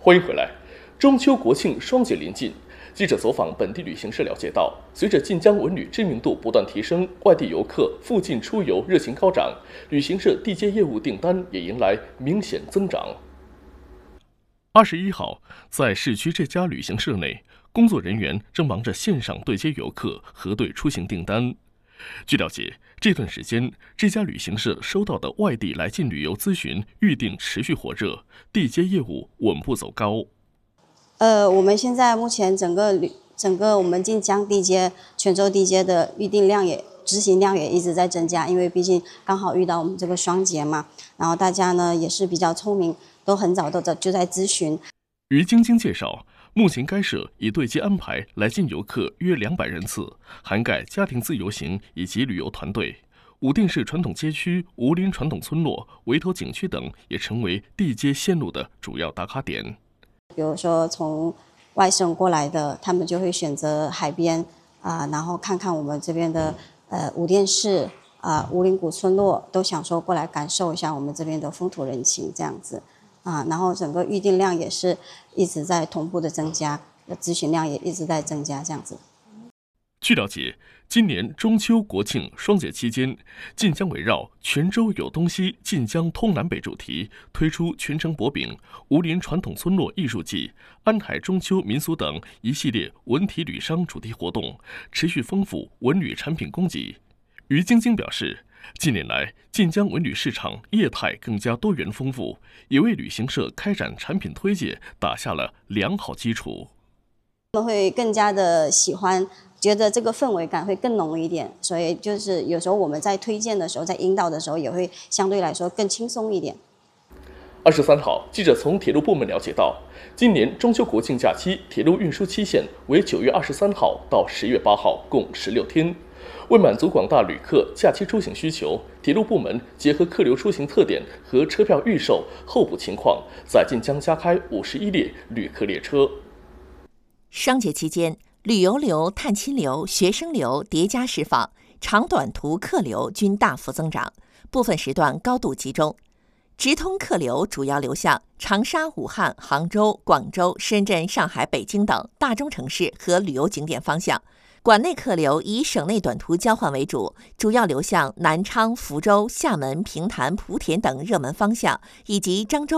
欢迎回来。中秋国庆双节临近，记者走访本地旅行社了解到，随着晋江文旅知名度不断提升，外地游客赴晋出游热情高涨，旅行社地接业务订单也迎来明显增长。21号，在市区这家旅行社内，工作人员正忙着线上对接游客、核对出行订单。据了解，这段时间这家旅行社收到的外地来晋旅游咨询预订持续火热，地接业务稳步走高。 我们现在目前整个我们晋江地接、泉州地接的预订量执行量也一直在增加，因为毕竟刚好遇到我们这个双节嘛，然后大家呢也是比较聪明，都很早就在咨询。 于晶晶介绍，目前该社已对接安排来晋游客约200人次，涵盖家庭自由行以及旅游团队。武定市传统街区、吴林传统村落、围头景区等也成为地接线路的主要打卡点。 比如说从外省过来的，他们就会选择海边然后看看我们这边的武定市吴林古村落，都想说过来感受一下我们这边的风土人情这样子然后整个预订量也是一直在同步的增加，咨询量也一直在增加这样子。 据了解，今年中秋国庆双节期间，晋江围绕泉州有东西，晋江通南北主题，推出泉城薄饼、吴林传统村落艺术季、安海中秋民俗等一系列文体旅商主题活动，持续丰富文旅产品供给。于晶晶表示，近年来晋江文旅市场业态更加多元丰富，也为旅行社开展产品推介打下了良好基础。 他们会更加的喜欢，觉得这个氛围感会更浓一点，所以就是有时候我们在推荐的时候，在引导的时候，也会相对来说更轻松一点。 23号，记者从铁路部门了解到，今年中秋国庆假期铁路运输期限为9月23号到10月8号，共16天。为满足广大旅客假期出行需求，铁路部门结合客流出行特点和车票预售候补情况，在晋江加开51列旅客列车。 双节期间，旅游流、探亲流、学生流叠加释放，长短途客流均大幅增长，部分时段高度集中。直通客流主要流向长沙、武汉、杭州、广州、深圳、上海、北京等大中城市和旅游景点方向。管内客流以省内短途交换为主，主要流向南昌、福州、厦门、平潭、莆田等热门方向，以及漳州。